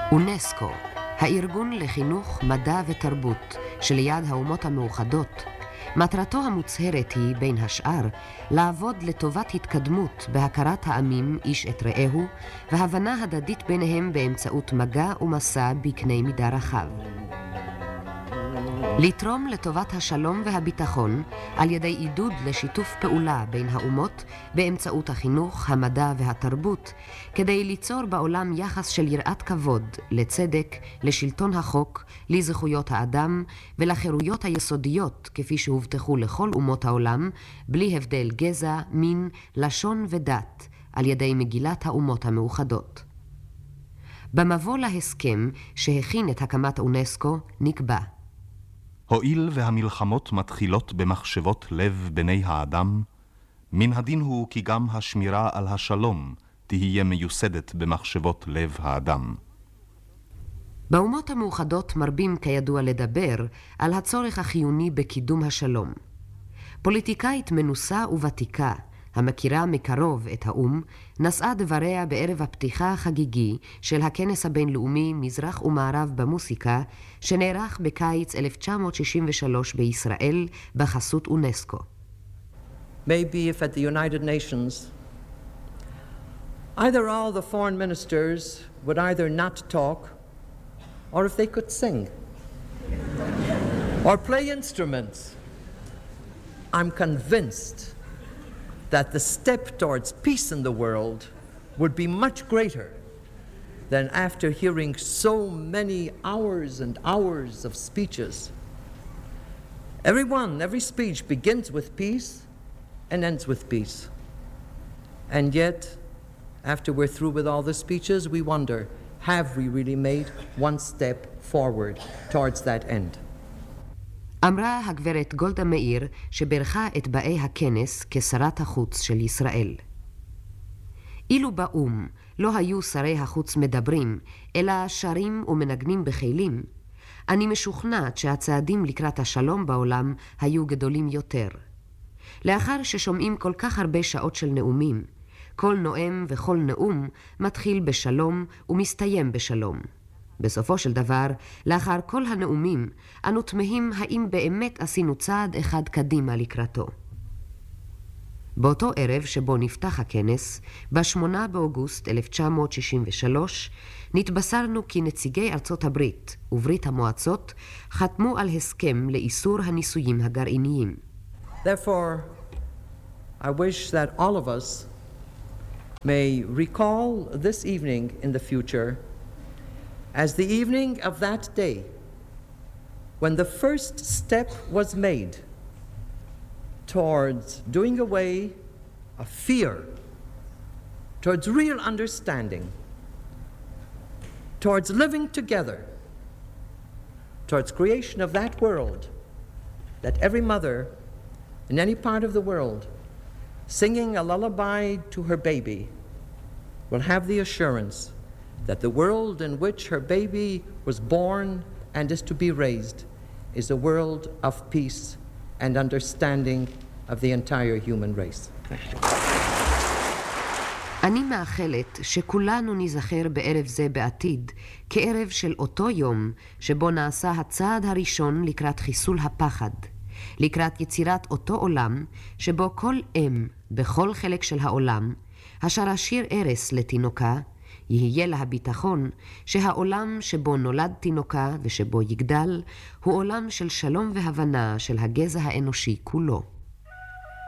אונסקו, הארגון לחינוך, מדע ותרבות שליד האומות המאוחדות, מטרתו המוצהרת היא, בין השאר, לעבוד לטובת התקדמות בהכרת העמים איש את רעהו, והבנה הדדית ביניהם באמצעות מגע ומסע בקנה מידה רחב. לתרום לטובת השלום והביטחון על ידי עידוד לשיתוף פעולה בין האומות באמצעות החינוך, המדע והתרבות, כדי ליצור בעולם יחס של יראת כבוד לצדק, לשלטון החוק, לזכויות האדם ולחירויות היסודיות כפי שהובטחו לכל אומות העולם, בלי הבדל גזע, מין, לשון ודת, על ידי מגילת האומות המאוחדות. במבוא להסכם שהכין את הקמת אונסקו נקבע: הואיל והמלחמות מתחילות במחשבות לב בני האדם, מן הדין הוא כי גם השמירה על השלום תהיה מיוסדת במחשבות לב האדם. באומות המאוחדות מרבים כידוע לדבר על הצורך החיוני בקידום השלום. פוליטיקאית מנוסה וותיקה, המכירה מקרוב את האום, נשאה דבריה בערב הפתיחה החגיגי של הכנס הבינלאומי מזרח ומערב במוסיקה, שנערך בקיץ 1963 בישראל בחסות אונסקו. Maybe if at the United Nations, either all the foreign ministers would either not talk, or if they could sing, or play instruments, I'm convinced that the step towards peace in the world would be much greater than after hearing so many hours and hours of speeches. Every speech begins with peace and ends with peace. And yet, after we're through with all the speeches, we wonder, have we really made one step forward towards that end? אמרה הגברת גולדה מאיר שברכה את באי הכנס כשרת החוץ של ישראל. אילו באום לא היו שרי החוץ מדברים, אלא שרים ומנגנים בכלים, אני משוכנעת שהצעדים לקראת השלום בעולם היו גדולים יותר. לאחר ששומעים כל כך הרבה שעות של נאומים, כל נואם וכל נאום מתחיל בשלום ומסתיים בשלום. בסופו של דבר, לאחר כל הנאומים, אנו תמהים האם באמת עשינו צעד אחד קדימה לקראתו. באותו ערב שבו נפתח הכנס, ב-8 באוגוסט 1963, נתבשרנו כי נציגי ארצות הברית וברית המועצות חתמו על הסכם לאיסור הניסויים הגרעיניים. Therefore, I wish that all of us may recall this evening in the future as the evening of that day when the first step was made towards doing away of fear, towards real understanding, towards living together, towards creation of that world that every mother in any part of the world singing a lullaby to her baby will have the assurance that the world in which her baby was born and is to be raised is a world of peace and understanding of the entire human race. אני מאחלת שכולנו נזכר בערב זה בעתיד כערב של אותו יום שבו נעשה הצעד הראשון לקראת חיסול הפחד, לקראת יצירת אותו עולם שבו כל אם בכל חלק של העולם, אשר אשיר ערש לתינוקה, יהיה לה ביטחון שהעולם שבו נולד תינוקה ושבו יגדל הוא עולם של שלום והבנה של הגזע האנושי כולו.